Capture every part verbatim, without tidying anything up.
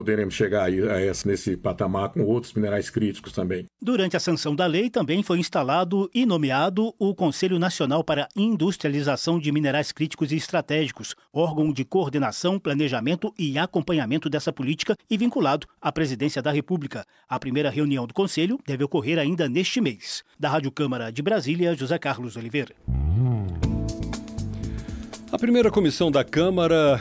Poderemos chegar aí a esse, nesse patamar com outros minerais críticos também. Durante a sanção da lei, também foi instalado e nomeado o Conselho Nacional para Industrialização de Minerais Críticos e Estratégicos, órgão de coordenação, planejamento e acompanhamento dessa política e vinculado à Presidência da República. A primeira reunião do Conselho deve ocorrer ainda neste mês. Da Rádio Câmara de Brasília, José Carlos Oliveira. A primeira comissão da Câmara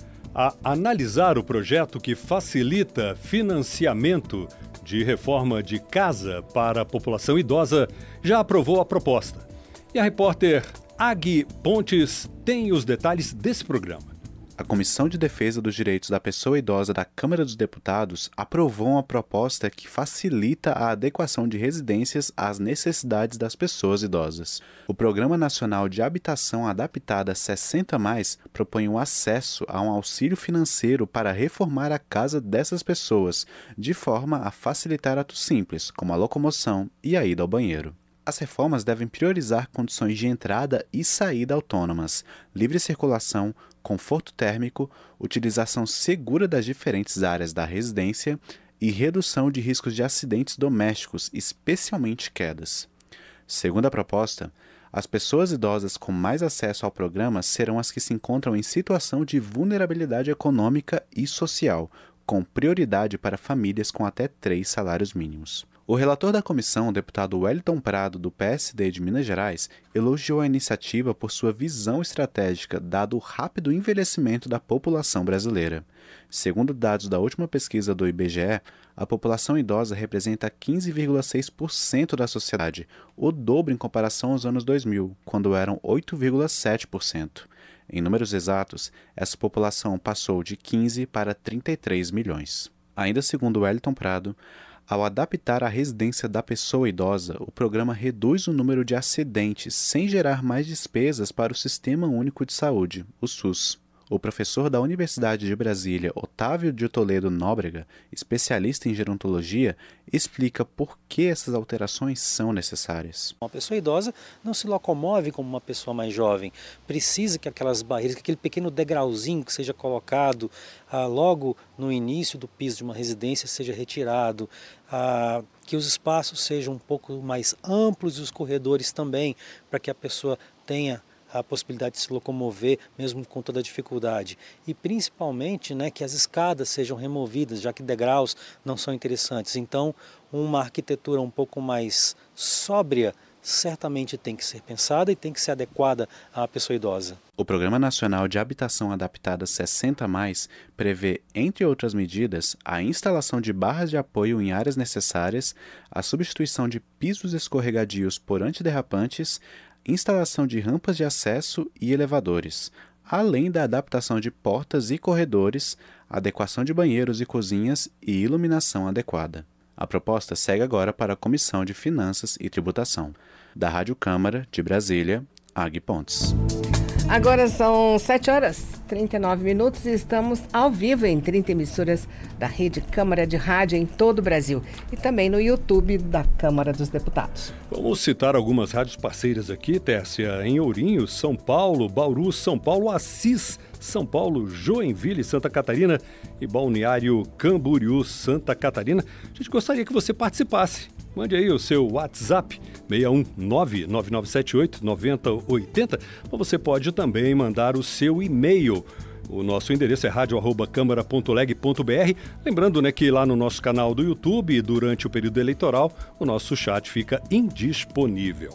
a analisar o projeto que facilita financiamento de reforma de casa para a população idosa já aprovou a proposta. E a repórter Agui Pontes tem os detalhes desse programa. A Comissão de Defesa dos Direitos da Pessoa Idosa da Câmara dos Deputados aprovou uma proposta que facilita a adequação de residências às necessidades das pessoas idosas. O Programa Nacional de Habitação Adaptada sessenta mais propõe o acesso a um auxílio financeiro para reformar a casa dessas pessoas, de forma a facilitar atos simples, como a locomoção e a ida ao banheiro. As reformas devem priorizar condições de entrada e saída autônomas, livre circulação, conforto térmico, utilização segura das diferentes áreas da residência e redução de riscos de acidentes domésticos, especialmente quedas. Segundo a proposta, as pessoas idosas com mais acesso ao programa serão as que se encontram em situação de vulnerabilidade econômica e social, com prioridade para famílias com até três salários mínimos. O relator da comissão, o deputado Wellington Prado, do P S D de Minas Gerais, elogiou a iniciativa por sua visão estratégica, dado o rápido envelhecimento da população brasileira. Segundo dados da última pesquisa do I B G E, a população idosa representa quinze vírgula seis por cento da sociedade, o dobro em comparação aos anos dois mil, quando eram oito vírgula sete por cento. Em números exatos, essa população passou de quinze para trinta e três milhões. Ainda segundo Wellington Prado, ao adaptar a residência da pessoa idosa, o programa reduz o número de acidentes sem gerar mais despesas para o Sistema Único de Saúde, o SUS. O professor da Universidade de Brasília, Otávio de Toledo Nóbrega, especialista em gerontologia, explica por que essas alterações são necessárias. Uma pessoa idosa não se locomove como uma pessoa mais jovem. Precisa que aquelas barreiras, que aquele pequeno degrauzinho que seja colocado ah, logo no início do piso de uma residência seja retirado, ah, que os espaços sejam um pouco mais amplos e os corredores também, para que a pessoa tenha a possibilidade de se locomover mesmo com toda a dificuldade. E principalmente, né, que as escadas sejam removidas, já que degraus não são interessantes. Então, uma arquitetura um pouco mais sóbria certamente tem que ser pensada e tem que ser adequada à pessoa idosa. O Programa Nacional de Habitação Adaptada sessenta mais prevê, entre outras medidas, a instalação de barras de apoio em áreas necessárias, a substituição de pisos escorregadios por antiderrapantes, instalação de rampas de acesso e elevadores, além da adaptação de portas e corredores, adequação de banheiros e cozinhas e iluminação adequada. A proposta segue agora para a Comissão de Finanças e Tributação. Da Rádio Câmara de Brasília, Agui Pontes. Agora são sete horas e trinta e nove minutos e estamos ao vivo em trinta emissoras da Rede Câmara de Rádio em todo o Brasil e também no YouTube da Câmara dos Deputados. Vamos citar algumas rádios parceiras aqui, Tércia, em Ourinho, São Paulo, Bauru, São Paulo, Assis, São Paulo, Joinville, Santa Catarina e Balneário Camboriú, Santa Catarina. A gente gostaria que você participasse. Mande aí o seu WhatsApp, seis um nove, nove nove sete oito, nove zero oito zero. Ou você pode também mandar o seu e-mail. O nosso endereço é rádio arroba câmara ponto leg ponto br. Lembrando, né, que lá no nosso canal do YouTube, durante o período eleitoral, o nosso chat fica indisponível.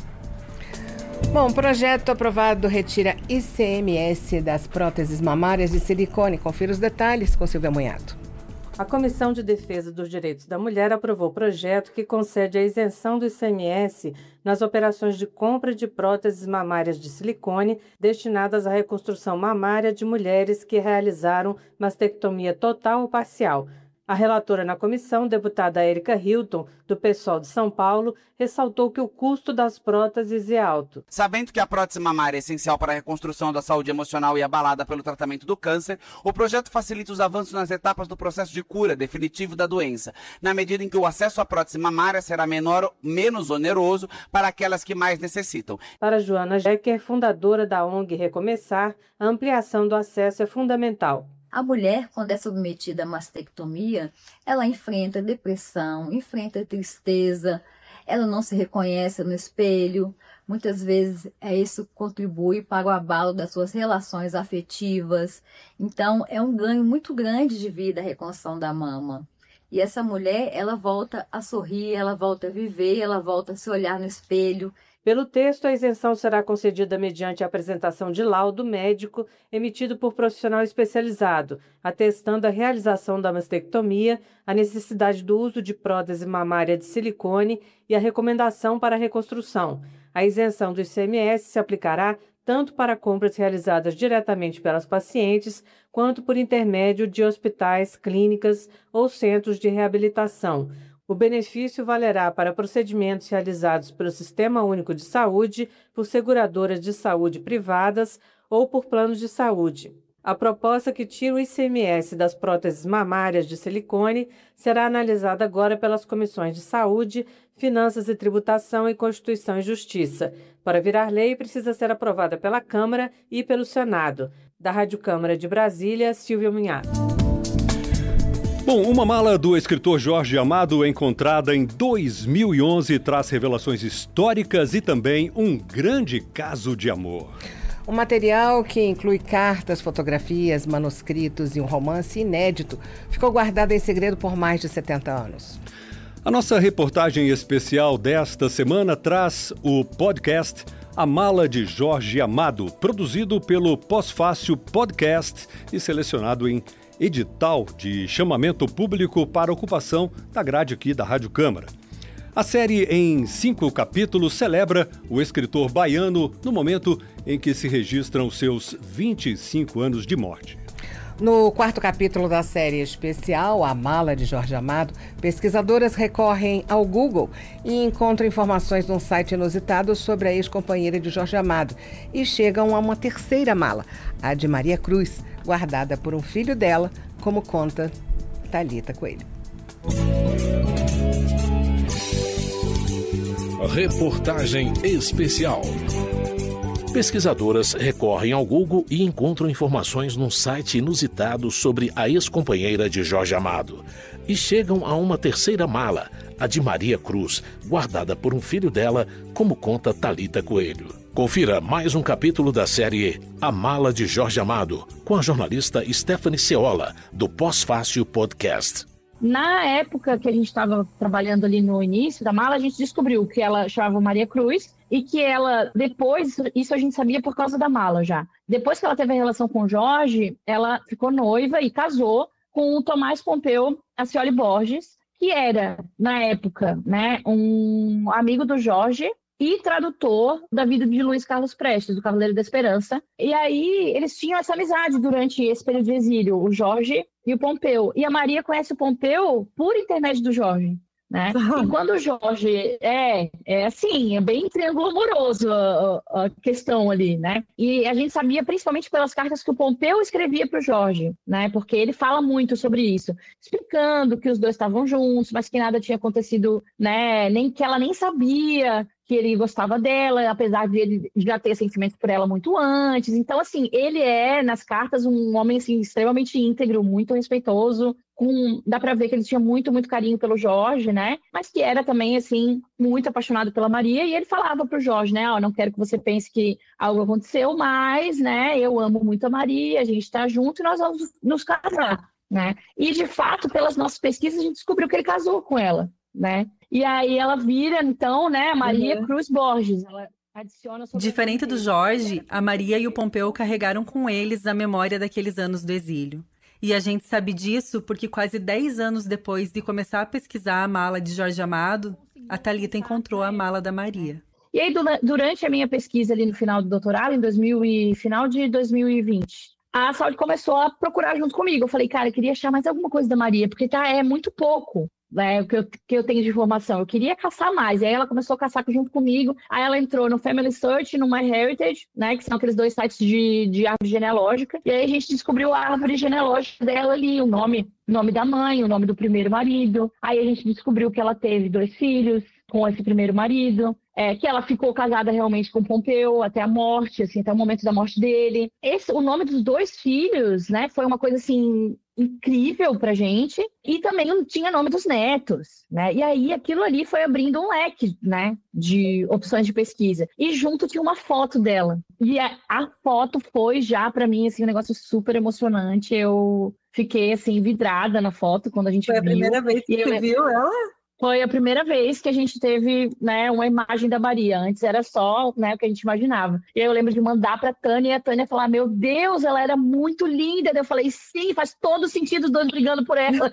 Bom, o projeto aprovado retira I C M S das próteses mamárias de silicone. Confira os detalhes com Silvia Munhato. A Comissão de Defesa dos Direitos da Mulher aprovou o projeto que concede a isenção do I C M S nas operações de compra de próteses mamárias de silicone destinadas à reconstrução mamária de mulheres que realizaram mastectomia total ou parcial. A relatora na comissão, deputada Érica Hilton, do PSOL de São Paulo, ressaltou que o custo das próteses é alto. Sabendo que a prótese mamária é essencial para a reconstrução da saúde emocional e abalada pelo tratamento do câncer, o projeto facilita os avanços nas etapas do processo de cura definitivo da doença, na medida em que o acesso à prótese mamária será menor, menos oneroso para aquelas que mais necessitam. Para Joana Jecker, fundadora da O N G Recomeçar, a ampliação do acesso é fundamental. A mulher, quando é submetida à mastectomia, ela enfrenta depressão, enfrenta tristeza, ela não se reconhece no espelho. Muitas vezes é, isso contribui para o abalo das suas relações afetivas. Então, é um ganho muito grande de vida a reconstrução da mama. E essa mulher, ela volta a sorrir, ela volta a viver, ela volta a se olhar no espelho. Pelo texto, a isenção será concedida mediante a apresentação de laudo médico emitido por profissional especializado, atestando a realização da mastectomia, a necessidade do uso de prótese mamária de silicone e a recomendação para a reconstrução. A isenção do I C M S se aplicará tanto para compras realizadas diretamente pelas pacientes, quanto por intermédio de hospitais, clínicas ou centros de reabilitação. O benefício valerá para procedimentos realizados pelo Sistema Único de Saúde, por seguradoras de saúde privadas ou por planos de saúde. A proposta que tira o I C M S das próteses mamárias de silicone será analisada agora pelas comissões de Saúde, Finanças e Tributação e Constituição e Justiça. Para virar lei, precisa ser aprovada pela Câmara e pelo Senado. Da Rádio Câmara de Brasília, Silvia Munhato. Bom, uma mala do escritor Jorge Amado, encontrada em dois mil e onze, traz revelações históricas e também um grande caso de amor. Um material que inclui cartas, fotografias, manuscritos e um romance inédito ficou guardado em segredo por mais de setenta anos. A nossa reportagem especial desta semana traz o podcast A Mala de Jorge Amado, produzido pelo Pós-Fácil Podcast e selecionado em edital de chamamento público para ocupação da grade aqui da Rádio Câmara. A série, em cinco capítulos, celebra o escritor baiano no momento em que se registram os seus vinte e cinco anos de morte. No quarto capítulo da série especial, A Mala de Jorge Amado, pesquisadoras recorrem ao Google e encontram informações num site inusitado sobre a ex-companheira de Jorge Amado e chegam a uma terceira mala, a de Maria Cruz, guardada por um filho dela, como conta Thalita Coelho. Reportagem especial. Pesquisadoras recorrem ao Google e encontram informações num site inusitado sobre a ex-companheira de Jorge Amado. E chegam a uma terceira mala, a de Maria Cruz, guardada por um filho dela, como conta Thalita Coelho. Confira mais um capítulo da série A Mala de Jorge Amado, com a jornalista Stephanie Ceola, do Pós-Fácil Podcast. Na época que a gente estava trabalhando ali no início da mala, a gente descobriu que ela chamava Maria Cruz e que ela, depois, isso a gente sabia por causa da mala já. Depois que ela teve a relação com o Jorge, ela ficou noiva e casou com o Tomás Pompeu Acioli Borges, que era, na época, né, um amigo do Jorge e tradutor da vida de Luiz Carlos Prestes, do Cavaleiro da Esperança. E aí eles tinham essa amizade durante esse período de exílio, o Jorge e o Pompeu. E a Maria conhece o Pompeu por intermédio do Jorge, né? E quando o Jorge... É, é assim, é bem triângulo amoroso a, a questão ali, né? E a gente sabia principalmente pelas cartas que o Pompeu escrevia para o Jorge, né? Porque ele fala muito sobre isso, explicando que os dois estavam juntos, mas que nada tinha acontecido, né? Nem que ela nem sabia que ele gostava dela, apesar de ele já ter sentimentos por ela muito antes. Então, assim, ele é, nas cartas, um homem assim, extremamente íntegro, muito respeitoso, com... dá pra ver que ele tinha muito, muito carinho pelo Jorge, né? Mas que era também, assim, muito apaixonado pela Maria, e ele falava pro Jorge, né? Ó, oh, não quero que você pense que algo aconteceu, mas, né, eu amo muito a Maria, a gente tá junto e nós vamos nos casar, né? E, de fato, pelas nossas pesquisas, a gente descobriu que ele casou com ela, né? E aí ela vira, então, né, Maria uhum. Cruz Borges. Ela adiciona sobre Diferente do Jorge, a Maria e o Pompeu carregaram com eles a memória daqueles anos do exílio. E a gente sabe disso porque quase dez anos depois de começar a pesquisar a mala de Jorge Amado, a Thalita encontrou a mala da Maria. E aí, durante a minha pesquisa ali no final do doutorado, em dois mil e final de dois mil e vinte, a Saúde começou a procurar junto comigo. Eu falei, cara, eu queria achar mais alguma coisa da Maria, porque tá, é muito pouco. né, o que eu, que eu tenho de informação. Eu queria caçar mais, e aí ela começou a caçar junto comigo. Aí ela entrou no Family Search, no MyHeritage, né, que são aqueles dois sites de, de árvore genealógica, e aí a gente descobriu a árvore genealógica dela ali, o nome, o nome da mãe, o nome do primeiro marido. Aí a gente descobriu que ela teve dois filhos com esse primeiro marido, é, que ela ficou casada realmente com Pompeu até a morte, assim, até o momento da morte dele. Esse, o nome dos dois filhos, né, foi uma coisa assim incrível pra gente, e também tinha nome dos netos, né? E aí aquilo ali foi abrindo um leque, né, de opções de pesquisa. E junto tinha uma foto dela. E a, a foto foi já pra mim assim um negócio super emocionante. Eu fiquei assim vidrada na foto quando a gente foi viu. Foi a primeira vez que você viu ela? Foi a primeira vez que a gente teve, né, uma imagem da Maria. Antes era só, né, o que a gente imaginava. E aí eu lembro de mandar para a Tânia e a Tânia falar: meu Deus, ela era muito linda. Daí eu falei: sim, faz todo sentido os dois brigando por ela.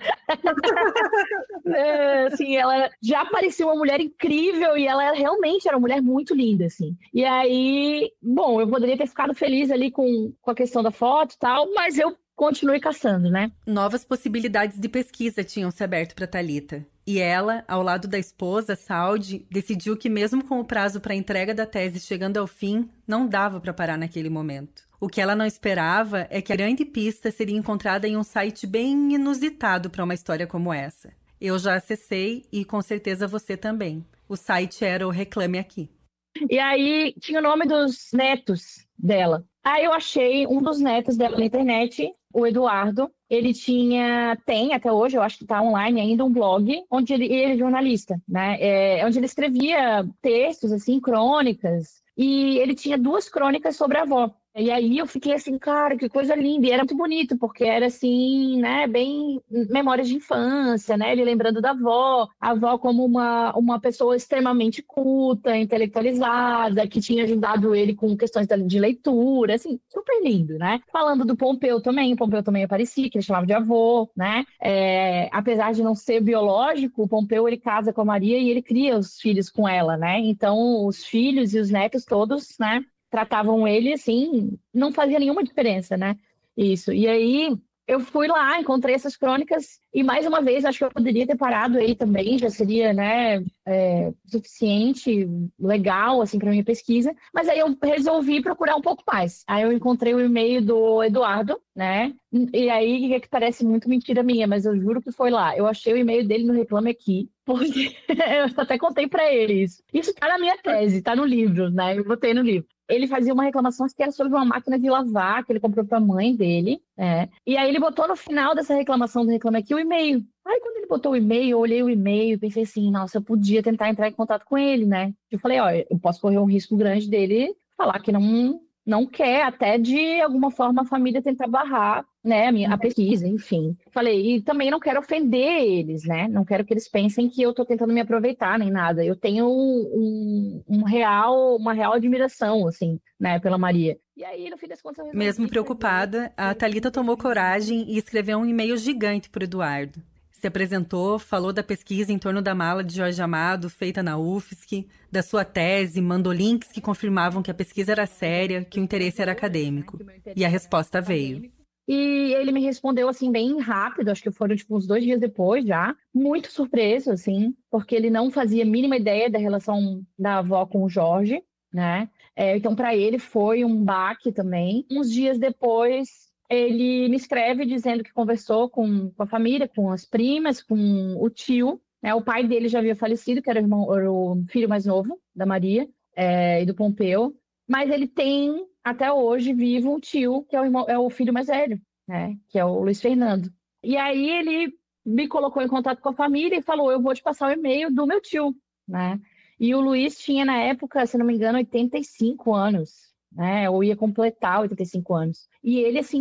é, assim, ela já parecia uma mulher incrível e ela realmente era uma mulher muito linda, assim. E aí, bom, eu poderia ter ficado feliz ali com, com a questão da foto e tal, mas eu continuei caçando, né? Novas possibilidades de pesquisa tinham se aberto para Thalita. E ela, ao lado da esposa, Saudi, decidiu que mesmo com o prazo para a entrega da tese chegando ao fim, não dava para parar naquele momento. O que ela não esperava é que a grande pista seria encontrada em um site bem inusitado para uma história como essa. Eu já acessei e com certeza você também. O site era o Reclame Aqui. E aí tinha o nome dos netos dela. Aí eu achei um dos netos dela na internet, o Eduardo. Ele tinha, tem até hoje, eu acho que está online ainda, um blog, onde ele, ele é jornalista, né? É, onde ele escrevia textos, assim, crônicas. E ele tinha duas crônicas sobre a avó. E aí eu fiquei assim, cara, que coisa linda. E era muito bonito, porque era assim, né, bem memórias de infância, né? Ele lembrando da avó, a avó como uma, uma pessoa extremamente culta, intelectualizada, que tinha ajudado ele com questões de leitura, assim, super lindo, né? Falando do Pompeu também, o Pompeu também aparecia, que ele chamava de avô, né? É, apesar de não ser biológico, o Pompeu, ele casa com a Maria e ele cria os filhos com ela, né? Então, os filhos e os netos todos, né, tratavam ele assim, não fazia nenhuma diferença, né? Isso. E aí eu fui lá, encontrei essas crônicas e mais uma vez acho que eu poderia ter parado aí também, já seria, né, é, suficiente, legal assim para minha pesquisa. Mas aí eu resolvi procurar um pouco mais. Aí eu encontrei o e-mail do Eduardo, né? E aí é que parece muito mentira minha, mas eu juro que foi lá. Eu achei o e-mail dele no Reclame Aqui, porque eu até contei para ele isso. Isso tá na minha tese, tá no livro, né? Eu botei no livro. Ele fazia uma reclamação que era sobre uma máquina de lavar que ele comprou para a mãe dele, né? E aí ele botou no final dessa reclamação do Reclame Aqui o e-mail. Aí quando ele botou o e-mail, eu olhei o e-mail e pensei assim, nossa, eu podia tentar entrar em contato com ele, né? Eu falei, ó, eu posso correr um risco grande dele falar que não, não quer, até de alguma forma a família tentar barrar, né, a, minha, a pesquisa, enfim. Falei, e também não quero ofender eles, né? Não quero que eles pensem que eu tô tentando me aproveitar nem nada. Eu tenho um, um real, uma real admiração, assim, né, pela Maria. E aí, no fim das contas, eu resolvi Mesmo preocupada, a Thalita tomou coragem e escreveu um e-mail gigante para o Eduardo. Se apresentou, falou da pesquisa em torno da mala de Jorge Amado, feita na U F S C, da sua tese, mandou links que confirmavam que a pesquisa era séria, que o interesse era acadêmico. E a resposta veio. E ele me respondeu, assim, bem rápido, acho que foram, tipo, uns dois dias depois já. Muito surpreso, assim, porque ele não fazia a mínima ideia da relação da avó com o Jorge, né? É, então, para ele foi um baque também. Uns dias depois, ele me escreve dizendo que conversou com, com a família, com as primas, com o tio, né? O pai dele já havia falecido, que era o, irmão, era o filho mais novo da Maria, é, e do Pompeu. Mas ele tem, até hoje, vivo um tio, que é o, irmão, é o filho mais velho, né? Que é o Luiz Fernando. E aí ele me colocou em contato com a família e falou, eu vou te passar o e-mail do meu tio, né? E o Luiz tinha, na época, se não me engano, oitenta e cinco anos, né? Ou ia completar oitenta e cinco anos. E ele, assim,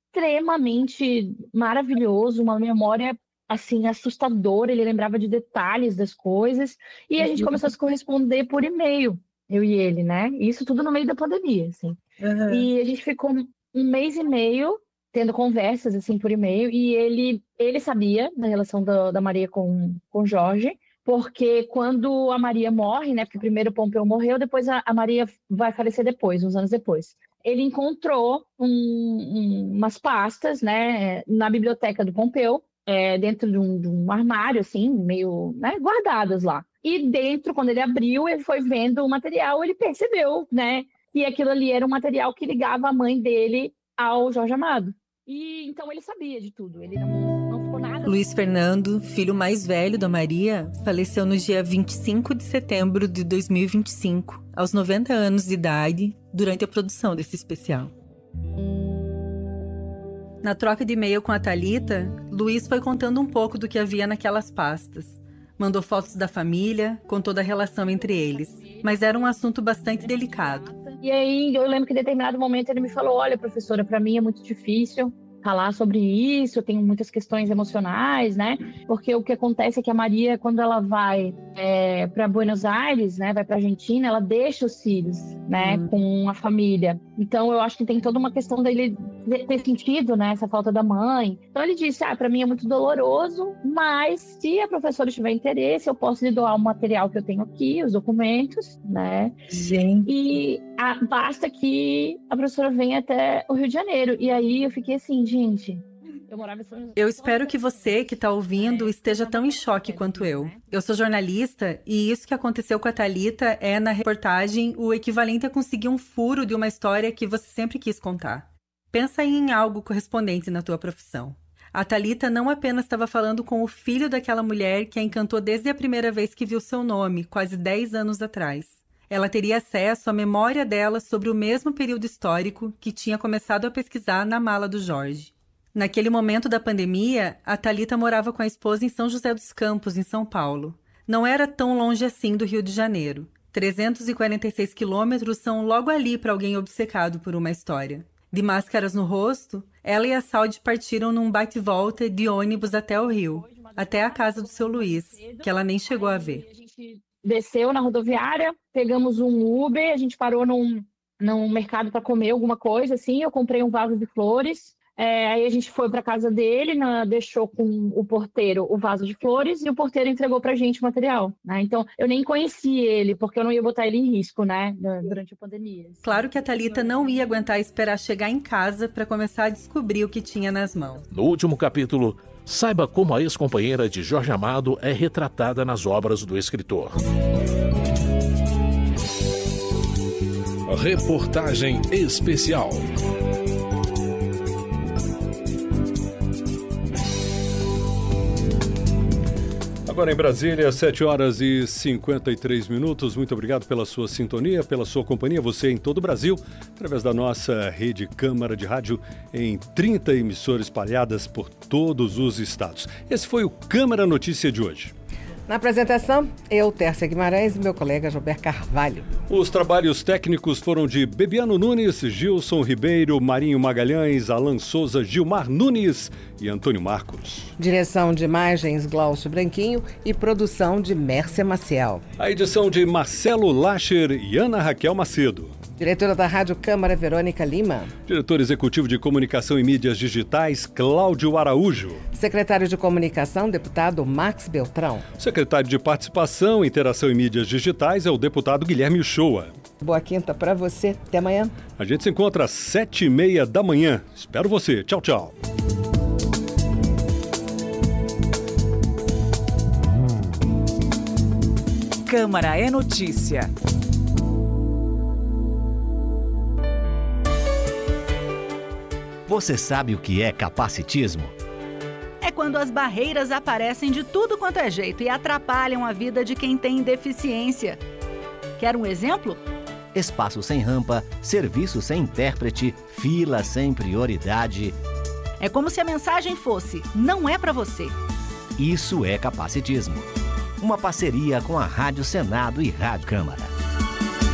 extremamente maravilhoso, uma memória, assim, assustadora. Ele lembrava de detalhes das coisas. E a gente começou a se corresponder por e-mail, eu e ele, né? Isso tudo no meio da pandemia, assim. Uhum. E a gente ficou um mês e meio tendo conversas, assim, por e-mail. E ele, ele sabia da relação da, da Maria com o Jorge, porque quando a Maria morre, né? Porque primeiro o Pompeu morreu, depois a, a Maria vai falecer depois, uns anos depois. Ele encontrou um, um, umas pastas, né, na biblioteca do Pompeu, é, dentro de um, de um armário, assim, meio, né, guardadas lá. E dentro, quando ele abriu, ele foi vendo o material, ele percebeu, né, que aquilo ali era um material que ligava a mãe dele ao Jorge Amado. E então ele sabia de tudo, ele não, não ficou nada... Luiz Fernando, filho mais velho da Maria, faleceu no dia vinte e cinco de setembro de dois mil e vinte e cinco, aos noventa anos de idade, durante a produção desse especial. Na troca de e-mail com a Thalita, Luiz foi contando um pouco do que havia naquelas pastas. Mandou fotos da família, contou da relação entre eles. Mas era um assunto bastante delicado. E aí eu lembro que em determinado momento ele me falou, olha, professora, para mim é muito difícil falar sobre isso, eu tenho muitas questões emocionais, né? Porque o que acontece é que a Maria, quando ela vai é, para Buenos Aires, né, vai para Argentina, ela deixa os filhos, né, uhum. com a família. Então eu acho que tem toda uma questão dele ter sentido, né, essa falta da mãe. Então ele disse, ah, para mim é muito doloroso, mas se a professora tiver interesse, eu posso lhe doar o material que eu tenho aqui, os documentos, né? Gente. E a, basta que a professora venha até o Rio de Janeiro. E aí eu fiquei assim, gente, eu morava em São José. Eu espero que você que está ouvindo esteja tão em choque quanto eu. Eu sou jornalista e isso que aconteceu com a Thalita é, na reportagem, o equivalente a conseguir um furo de uma história que você sempre quis contar. Pensa aí em algo correspondente na tua profissão. A Thalita não apenas estava falando com o filho daquela mulher que a encantou desde a primeira vez que viu seu nome, quase dez anos atrás. Ela teria acesso à memória dela sobre o mesmo período histórico que tinha começado a pesquisar na mala do Jorge. Naquele momento da pandemia, a Thalita morava com a esposa em São José dos Campos, em São Paulo. Não era tão longe assim do Rio de Janeiro. trezentos e quarenta e seis quilômetros são logo ali para alguém obcecado por uma história. De máscaras no rosto, ela e a Saldi partiram num bate-volta de ônibus até o Rio, até a casa do seu Luiz, que ela nem chegou a ver. Desceu na rodoviária, pegamos um Uber, a gente parou num, num mercado para comer alguma coisa, assim, eu comprei um vaso de flores, é, aí a gente foi para casa dele, na, deixou com o porteiro o vaso de flores e o porteiro entregou para a gente o material, né? Então, eu nem conheci ele, porque eu não ia botar ele em risco, né, durante a pandemia. Claro que a Thalita não ia aguentar esperar chegar em casa para começar a descobrir o que tinha nas mãos. No último capítulo, saiba como a ex-companheira de Jorge Amado é retratada nas obras do escritor. Reportagem especial. Agora em Brasília, sete horas e cinquenta e três minutos. Muito obrigado pela sua sintonia, pela sua companhia, você em todo o Brasil, através da nossa rede Câmara de Rádio em trinta emissoras espalhadas por todos os estados. Esse foi o Câmara Notícia de hoje. Na apresentação, eu, Tércia Guimarães e meu colega Gilberto Carvalho. Os trabalhos técnicos foram de Bebiano Nunes, Gilson Ribeiro, Marinho Magalhães, Alan Souza, Gilmar Nunes e Antônio Marcos. Direção de imagens, Glaucio Branquinho e produção de Mércia Maciel. A edição de Marcelo Lacher e Ana Raquel Macedo. Diretora da Rádio Câmara, Verônica Lima. Diretor Executivo de Comunicação e Mídias Digitais, Cláudio Araújo. Secretário de Comunicação, deputado Max Beltrão. Secretário de Participação, Interação e Mídias Digitais é o deputado Guilherme Uchoa. Boa quinta para você. Até amanhã. A gente se encontra às sete e meia da manhã. Espero você. Tchau, tchau. Câmara é notícia. Você sabe o que é capacitismo? É quando as barreiras aparecem de tudo quanto é jeito e atrapalham a vida de quem tem deficiência. Quer um exemplo? Espaço sem rampa, serviço sem intérprete, fila sem prioridade. É como se a mensagem fosse: não é para você. Isso é capacitismo. Uma parceria com a Rádio Senado e Rádio Câmara.